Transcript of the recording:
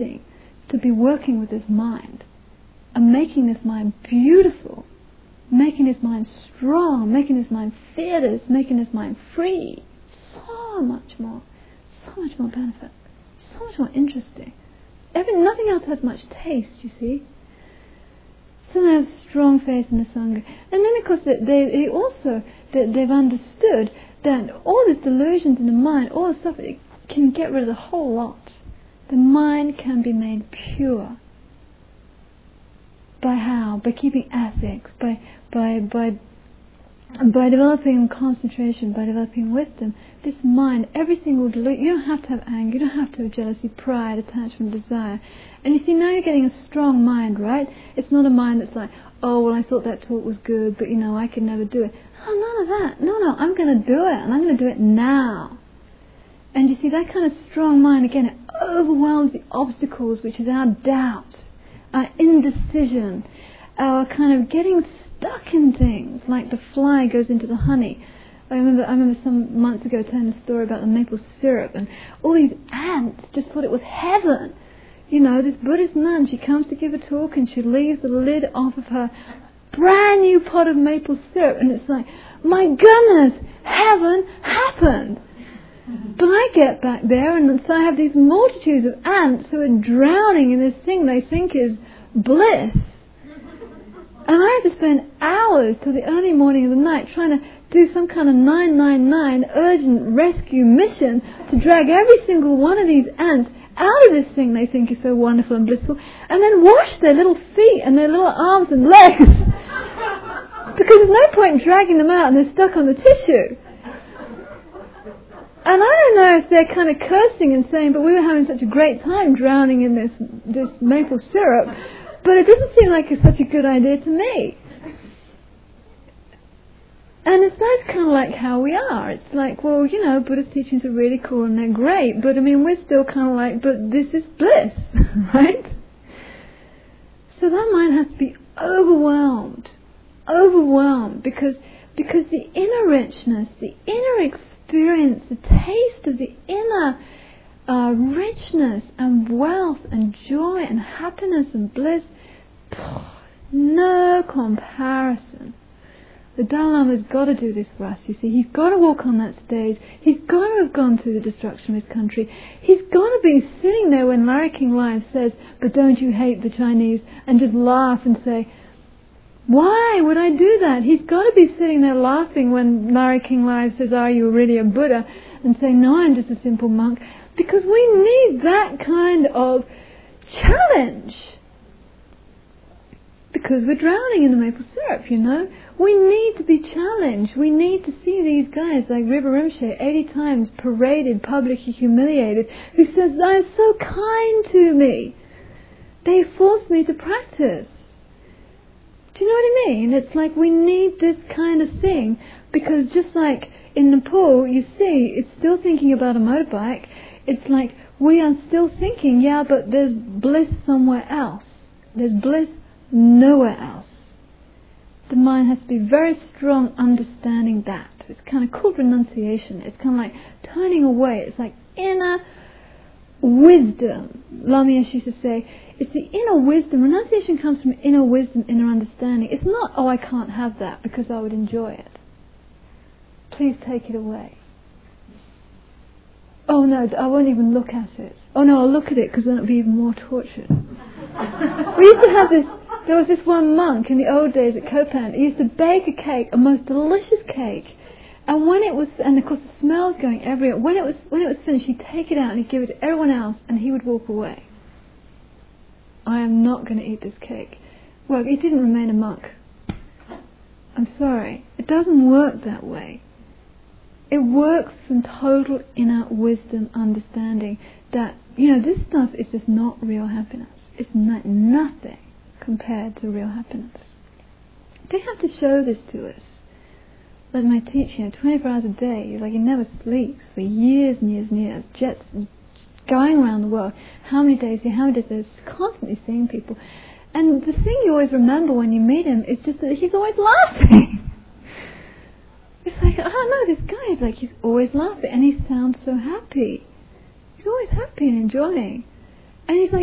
to be working with this mind and making this mind beautiful, making this mind strong, making this mind fearless, making this mind free. So much more benefit, so much more interesting. Nothing else has much taste, you see. So they have strong faith in the Sangha. And then of course they've understood that all these delusions in the mind, all the stuff, it can get rid of the whole lot. The mind can be made pure. By how? By keeping ethics, by developing concentration, by developing wisdom. This mind, every single delusion, you don't have to have anger, you don't have to have jealousy, pride, attachment, desire. And you see, now you're getting a strong mind, right? It's not a mind that's like, oh, well, I thought that talk was good, but I could never do it. Oh, none of that. No, I'm going to do it, and I'm going to do it now. And you see, that kind of strong mind, again, it overwhelms the obstacles, which is our doubt, our indecision, our kind of getting stuck in things, like the fly goes into the honey. I remember some months ago telling a story about the maple syrup, and all these ants just thought it was heaven. This Buddhist nun, she comes to give a talk and she leaves the lid off of her brand new pot of maple syrup, and it's like, my goodness, heaven happened. But I get back there, and so I have these multitudes of ants who are drowning in this thing they think is bliss. And I have to spend hours till the early morning of the night trying to do some kind of 999 urgent rescue mission to drag every single one of these ants out of this thing they think is so wonderful and blissful, and then wash their little feet and their little arms and legs. Because there's no point dragging them out and they're stuck on the tissue. And I don't know if they're kind of cursing and saying, but we were having such a great time drowning in this maple syrup, but it doesn't seem like it's such a good idea to me. And that's kind of like how we are. It's like, well, Buddhist teachings are really cool and they're great, but we're still kind of like, but this is bliss, right? So that mind has to be overwhelmed, because the inner richness, the inner experience, the taste of the inner richness and wealth and joy and happiness and bliss, no comparison. The Dalai Lama's got to do this for us, you see. He's got to walk on that stage. He's got to have gone through the destruction of his country. He's got to be sitting there when Larry King Live says, but don't you hate the Chinese, and just laugh and say, why would I do that? He's got to be sitting there laughing when Larry King Live says, are you really a Buddha? And saying, no, I'm just a simple monk. Because we need that kind of challenge. Because we're drowning in the maple syrup, We need to be challenged. We need to see these guys like River Rinpoche 80 times paraded, publicly humiliated, who says, they're so kind to me. They force me to practice. Do you know what I mean? It's like we need this kind of thing, because just like in Nepal, you see, it's still thinking about a motorbike. It's like we are still thinking, yeah, but there's bliss somewhere else. There's bliss nowhere else. The mind has to be very strong understanding that. It's kind of called renunciation. It's kind of like turning away. It's like inner wisdom. Lama Yeshe used to say, it's the inner wisdom. Renunciation comes from inner wisdom, inner understanding. It's not, oh, I can't have that because I would enjoy it. Please take it away. Oh no, I won't even look at it. Oh no, I'll look at it because then it'll be even more tortured. We used to have this. There was this one monk in the old days at Kopan. He used to bake a cake, a most delicious cake, and when it was, and of course the smell's going everywhere. When it was finished, he'd take it out and he'd give it to everyone else, and he would walk away. I am not going to eat this cake. Well, he didn't remain a monk. I'm sorry, it doesn't work that way. It works from total inner wisdom, understanding that this stuff is just not real happiness. It's nothing compared to real happiness. They have to show this to us. Like my teacher, 24 hours a day, like he never sleeps for years and years and years, jets going around the world. How many days there's constantly seeing people. And the thing you always remember when you meet him is just that he's always laughing. It's like, I don't know, this guy is like, he's always laughing and he sounds so happy. He's always happy and enjoying. And he's like,